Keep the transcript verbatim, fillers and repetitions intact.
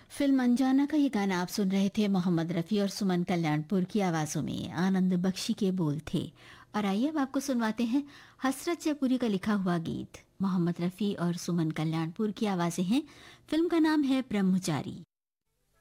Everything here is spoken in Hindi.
फिल्म अनजाना का ये गाना आप सुन रहे थे। मोहम्मद रफ़ी और सुमन कल्याणपुर की आवाज़ों में आनंद बख्शी के बोल थे। और आइए अब आपको सुनवाते हैं हसरत जयपुरी का लिखा हुआ गीत। मोहम्मद रफ़ी और सुमन कल्याणपुर की आवाज़ें हैं। फिल्म का नाम है ब्रह्मचारी।